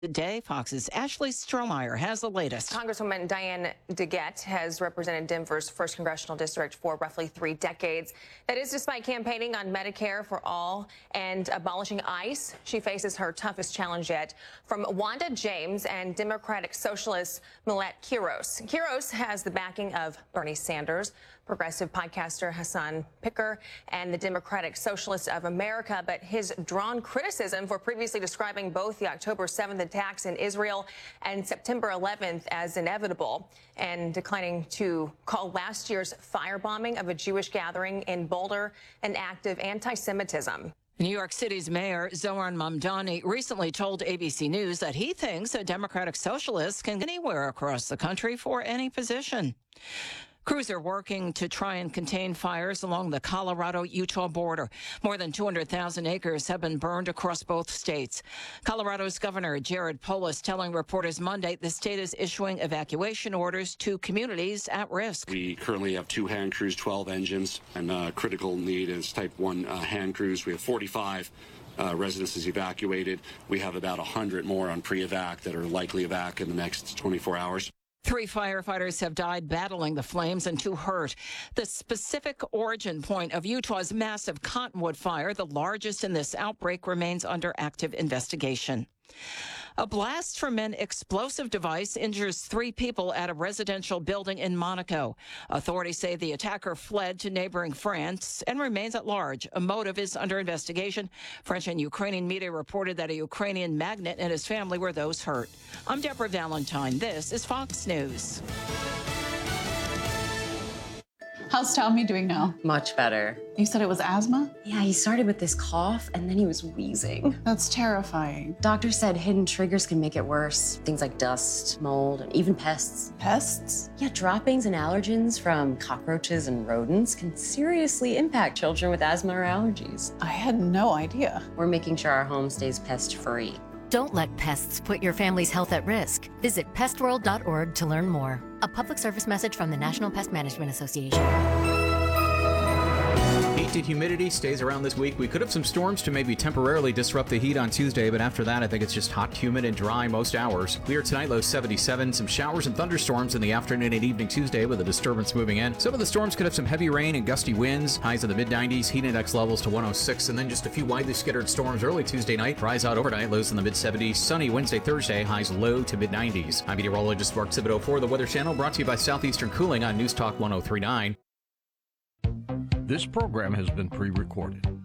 Today, Fox's Ashley Strohmeyer has the latest. Congresswoman Diane DeGette has represented Denver's 1st Congressional District for roughly 3 decades. That is despite campaigning on Medicare for all and abolishing ICE. She faces her toughest challenge yet from Wanda James and Democratic Socialist Millette Quiros. Quiros has the backing of Bernie Sanders, progressive podcaster Hassan Picker, and the Democratic Socialists of America, but his drawn criticism for previously describing both the October 7th attacks in Israel and September 11th as inevitable, and declining to call last year's firebombing of a Jewish gathering in Boulder an act of anti-Semitism. New York City's Mayor Zohran Mamdani recently told ABC News that he thinks a Democratic Socialist can get anywhere across the country for any position. Crews are working to try and contain fires along the Colorado-Utah border. More than 200,000 acres have been burned across both states. Colorado's Governor Jared Polis telling reporters Monday the state is issuing evacuation orders to communities at risk. We currently have 2 hand crews, 12 engines, and critical need is type 1 hand crews. We have 45 residences evacuated. We have about 100 more on pre-evac that are likely evac in the next 24 hours. 3 firefighters have died battling the flames and 2 hurt. The specific origin point of Utah's massive cottonwood fire, the largest in this outbreak, remains under active investigation. A blast from an explosive device injures 3 people at a residential building in Monaco. Authorities say the attacker fled to neighboring France and remains at large. A motive is under investigation. French and Ukrainian media reported that a Ukrainian magnate and his family were those hurt. I'm Deborah Valentine. This is Fox News. How's Tommy doing now? Much better. You said it was asthma? Yeah, he started with this cough and then he was wheezing. That's terrifying. Doctor said hidden triggers can make it worse. Things like dust, mold, and even pests. Pests? Yeah, droppings and allergens from cockroaches and rodents can seriously impact children with asthma or allergies. I had no idea. We're making sure our home stays pest-free. Don't let pests put your family's health at risk. Visit pestworld.org to learn more. A public service message from the National Pest Management Association. Heat and humidity stays around this week. We could have some storms to maybe temporarily disrupt the heat on Tuesday, but after that, I think it's just hot, humid, and dry most hours. Clear tonight, low 77. Some showers and thunderstorms in the afternoon and evening Tuesday with a disturbance moving in. Some of the storms could have some heavy rain and gusty winds. Highs in the mid-90s, heat index levels to 106, and then just a few widely scattered storms early Tuesday night. Rise out overnight, lows in the mid-70s. Sunny Wednesday, Thursday, highs low to mid-90s. I'm meteorologist Mark Thibodeau for the Weather Channel, brought to you by Southeastern Cooling on News Talk 103.9. This program has been pre-recorded.